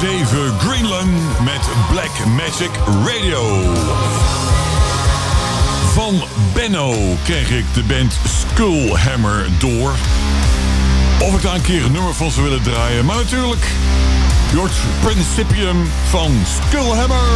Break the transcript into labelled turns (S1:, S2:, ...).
S1: 7 Greenland met Black Magic Radio. Van Benno kreeg ik de band Skullhammer door. Of ik daar een keer een nummer van zou willen draaien. Maar natuurlijk, George Principium van Skullhammer.